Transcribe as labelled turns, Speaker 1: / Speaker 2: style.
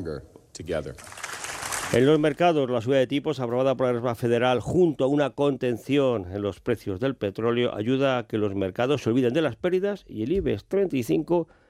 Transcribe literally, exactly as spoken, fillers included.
Speaker 1: stronger together.
Speaker 2: En los mercados, la subida de tipos aprobada por la Reserva Federal junto a una contención en los precios del petróleo ayuda a que los mercados se olviden de las pérdidas y el IBEX treinta y cinco